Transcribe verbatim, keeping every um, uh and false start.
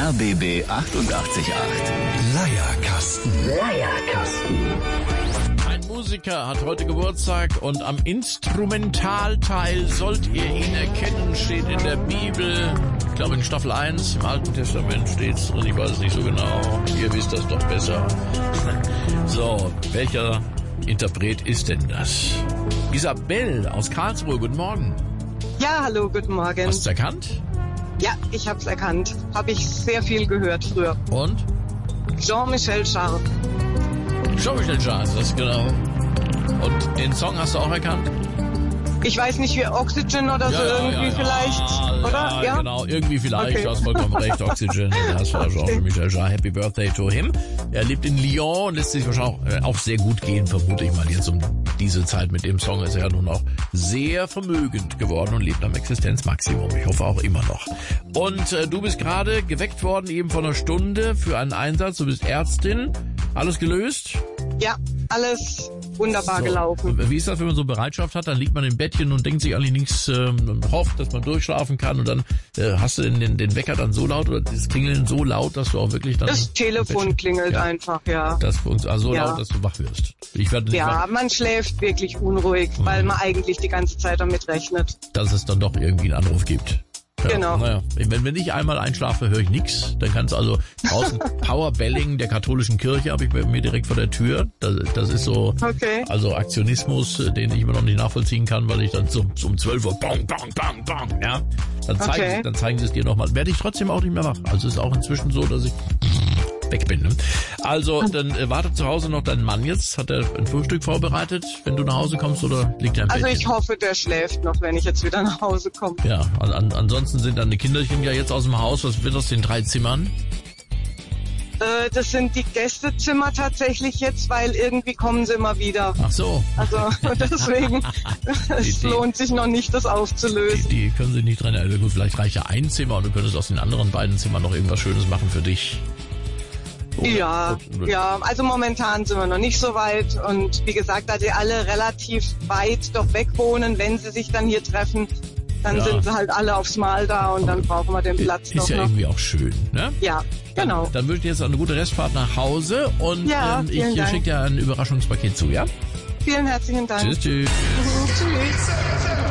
R B B achtundachtzig Komma acht. Leierkasten. Leierkasten. Ein Musiker hat heute Geburtstag und am Instrumentalteil sollt ihr ihn erkennen, steht in der Bibel. Ich glaube in Staffel eins im Alten Testament steht's drin, ich weiß es nicht so genau. Ihr wisst das doch besser. So, welcher Interpret ist denn das? Isabel aus Karlsruhe, guten Morgen. Ja, hallo, guten Morgen. Hast du es erkannt? Ja, ich hab's erkannt. Habe ich sehr viel gehört früher. Und? Jean-Michel Jarre. Jean-Michel Jarre, das ist genau. Und den Song hast du auch erkannt? Ich weiß nicht, wie Oxygen oder ja, so ja, irgendwie ja, vielleicht, ja, oder? Ja, genau, irgendwie vielleicht, okay. Du hast vollkommen recht, Oxygen, das war Jean-Michel Jarre, Happy Birthday to him. Er lebt in Lyon und lässt sich wahrscheinlich auch sehr gut gehen, vermute ich mal. Jetzt um diese Zeit mit dem Song ist er ja nun auch sehr vermögend geworden und lebt am Existenzmaximum. Ich hoffe auch immer noch. Und äh, du bist gerade geweckt worden, eben vor einer Stunde für einen Einsatz. Du bist Ärztin. Alles gelöst? Ja, alles wunderbar so. gelaufen. Wie ist das, wenn man so Bereitschaft hat? Dann liegt man im Bettchen und denkt sich eigentlich nichts ähm, und hofft, dass man durchschlafen kann und dann äh, hast du den, den, den Wecker dann so laut oder das Klingeln so laut, dass du auch wirklich dann... Das Telefon klingelt ja. einfach, ja. Das funktioniert also so ja. laut, dass du wach wirst. Ich werde nicht ja, wach. Man schläft wirklich unruhig, mhm. weil man eigentlich die ganze Zeit damit rechnet. Dass es dann doch irgendwie einen Anruf gibt. Ja, genau. Naja, wenn, wenn ich einmal einschlafe, höre ich nichts. Dann kannst du also draußen Powerbelling der katholischen Kirche habe ich bei mir direkt vor der Tür. Das, das ist so, okay. also Aktionismus, den ich immer noch nicht nachvollziehen kann, weil ich dann so, so um zwölf Uhr bong, bong, bong, bong, ja. Dann zeigen, okay. sie, dann zeigen sie es dir nochmal. Werde ich trotzdem auch nicht mehr wach. Also es ist auch inzwischen so, dass ich weg bin. Ne? Also, dann äh, wartet zu Hause noch dein Mann jetzt. Hat er ein Frühstück vorbereitet, wenn du nach Hause kommst oder liegt er im Also Bettchen? ich hoffe, der schläft noch, wenn ich jetzt wieder nach Hause komme. Ja, an, an, ansonsten sind dann die Kinderchen ja jetzt aus dem Haus. Was wird aus den drei Zimmern? Äh, das sind die Gästezimmer tatsächlich jetzt, weil irgendwie kommen sie immer wieder. Ach so. Also deswegen, es lohnt sich noch nicht, das aufzulösen. Die, die können sich nicht dran erinnern. Gut, vielleicht reicht ja ein Zimmer und du könntest aus den anderen beiden Zimmern noch irgendwas Schönes machen für dich. Oder, ja, oder, ja, also momentan sind wir noch nicht so weit und wie gesagt, da die alle relativ weit doch weg wohnen, wenn sie sich dann hier treffen, dann ja. sind sie halt alle aufs Mal da und dann brauchen wir den Platz ist doch Ist ja noch. irgendwie auch schön, ne? Ja, genau. Dann, dann wünsche ich dir jetzt eine gute Restfahrt nach Hause und ja, ähm, ich schicke dir ein Überraschungspaket zu, ja? Vielen herzlichen Dank. Tschüss, tschüss. Tschüss.